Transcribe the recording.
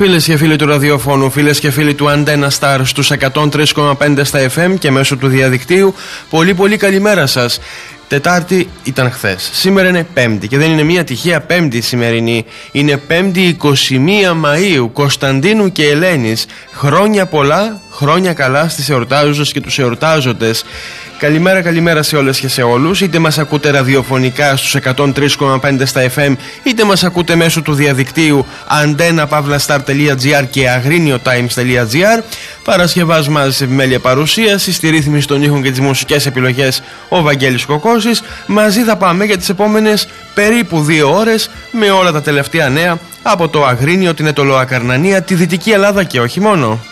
Φίλες και φίλοι του ραδιοφώνου, φίλες και φίλοι του Antenna Star στους 103,5 στα FM και μέσω του διαδικτύου, πολύ καλημέρα σας. Τετάρτη ήταν χθες. Σήμερα είναι Πέμπτη και δεν είναι μια τυχαία Πέμπτη σημερινή. Είναι Πέμπτη 21 Μαΐου, Κωνσταντίνου και Ελένης. Χρόνια πολλά, χρόνια καλά στις εορτάζουσες και τους εορτάζοντες. Καλημέρα σε όλες και σε όλους. Είτε μας ακούτε ραδιοφωνικά στους 103,5 στα FM, είτε μας ακούτε μέσω του διαδικτύου antennapavlastar.gr και agriniotimes.gr. Παρασκευάσμα σε επιμέλεια παρουσίαση, στη ρύθμιση των ήχων και τις μουσικές επιλογές ο Βαγγέλης Κοκκόσης. Μαζί θα πάμε για τις επόμενες περίπου 2 ώρες με όλα τα τελευταία νέα από το Αγρίνιο, την Ετωλοακαρνανία, τη Δυτική Ελλάδα και όχι μόνο.